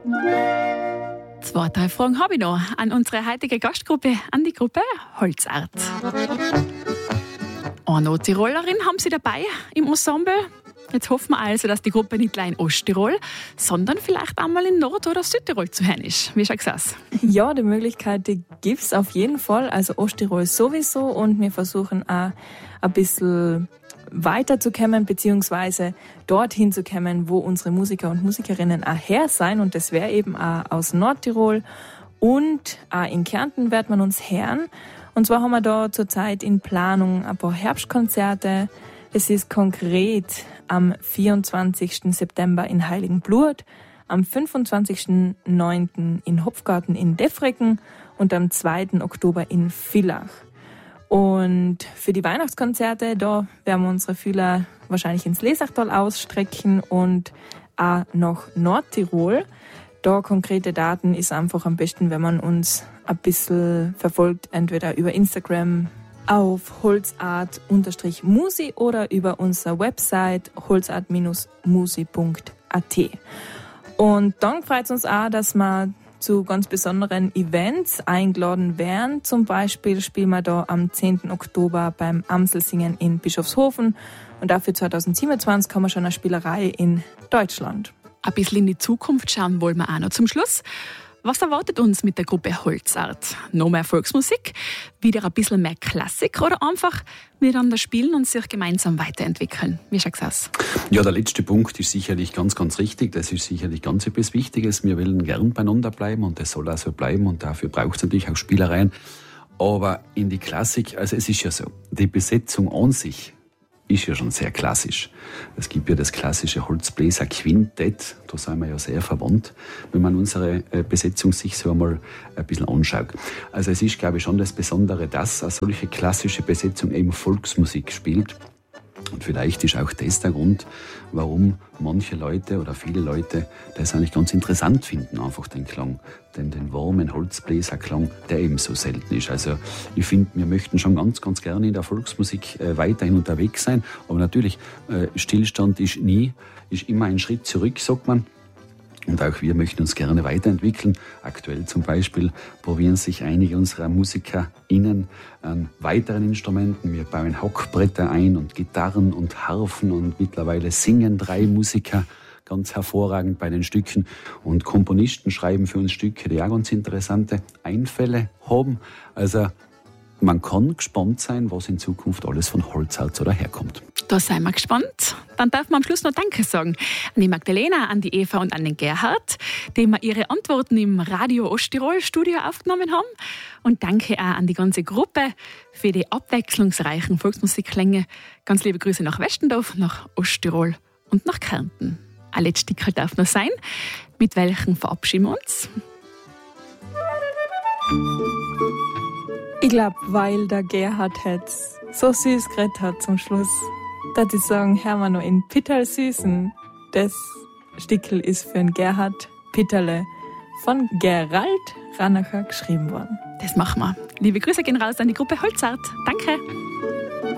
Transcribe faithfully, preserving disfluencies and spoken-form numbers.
Zwei, drei Fragen habe ich noch an unsere heutige Gastgruppe, an die Gruppe Holzart. Eine Nordtirolerin haben Sie dabei im Ensemble. Jetzt hoffen wir also, dass die Gruppe nicht allein in Osttirol, sondern vielleicht einmal in Nord- oder Südtirol zu hören ist. Wie schaut es? Ja, die Möglichkeit gibt es auf jeden Fall. Also Osttirol sowieso. Und wir versuchen auch ein bisschen weiterzukommen, beziehungsweise dorthin zu kommen, wo unsere Musiker und Musikerinnen auch her sein. Und das wäre eben auch aus Nordtirol. Und auch in Kärnten wird man uns hören. Und zwar haben wir da zurzeit in Planung ein paar Herbstkonzerte. Es ist konkret am vierundzwanzigsten September in Heiligenblut, am fünfundzwanzigsten neunten in Hopfgarten in Defreken und am zweiten Oktober in Villach. Und für die Weihnachtskonzerte, da werden wir unsere Fühler wahrscheinlich ins Lesachtal ausstrecken und auch nach Nordtirol. Da konkrete Daten ist einfach am besten, wenn man uns ein bisschen verfolgt, entweder über Instagram auf holzart-musi oder über unsere Website holzart musi punkt a t. Und dann freut es uns auch, dass wir zu ganz besonderen Events eingeladen werden. Zum Beispiel spielen wir da am zehnten Oktober beim Amselsingen in Bischofshofen. Und auch für zweitausendsiebenundzwanzig haben wir schon eine Spielerei in Deutschland. Ein bisschen in die Zukunft schauen wollen wir auch noch zum Schluss. Was erwartet uns mit der Gruppe Holzart? Noch mehr Volksmusik? Wieder ein bisschen mehr Klassik? Oder einfach miteinander spielen und sich gemeinsam weiterentwickeln? Wie schaut es aus? Ja, der letzte Punkt ist sicherlich ganz, ganz richtig. Das ist sicherlich ganz etwas Wichtiges. Wir wollen gern beieinander bleiben und das soll auch so bleiben. Und dafür braucht es natürlich auch Spielereien. Aber in die Klassik, also es ist ja so, die Besetzung an sich ist ja schon sehr klassisch. Es gibt ja das klassische Holzbläser-Quintett, da sind wir ja sehr verwandt, wenn man unsere Besetzung sich so einmal ein bisschen anschaut. Also es ist, glaube ich, schon das Besondere, dass eine solche klassische Besetzung eben Volksmusik spielt. Und vielleicht ist auch das der Grund, warum manche Leute oder viele Leute das eigentlich ganz interessant finden, einfach den Klang. Denn den warmen Holzbläserklang, der ebenso selten ist. Also ich finde, wir möchten schon ganz, ganz gerne in der Volksmusik äh, weiterhin unterwegs sein. Aber natürlich, äh, Stillstand ist nie, ist immer ein Schritt zurück, sagt man. Und auch wir möchten uns gerne weiterentwickeln. Aktuell zum Beispiel probieren sich einige unserer MusikerInnen an weiteren Instrumenten. Wir bauen Hockbretter ein und Gitarren und Harfen und mittlerweile singen drei Musiker ganz hervorragend bei den Stücken. Und Komponisten schreiben für uns Stücke, die auch ganz interessante Einfälle haben. Also man kann gespannt sein, was in Zukunft alles von Holzart so daherkommt. Da sind wir gespannt. Dann darf man am Schluss noch Danke sagen an die Magdalena, an die Eva und an den Gerhard, die mir ihre Antworten im Radio Osttirol Studio aufgenommen haben. Und danke auch an die ganze Gruppe für die abwechslungsreichen Volksmusikklänge. Ganz liebe Grüße nach Westendorf, nach Osttirol und nach Kärnten. Ein letztes Stück darf noch sein. Mit welchen verabschieden wir uns? Ich glaube, weil der Gerhard hat's so süß geredet hat zum Schluss, dass ich sagen, hören wir noch in Pitterl Süßen. Das Stickel ist für den Gerhard Pitterle von Gerald Ranacher geschrieben worden. Das machen wir. Liebe Grüße gehen raus an die Gruppe Holzart. Danke.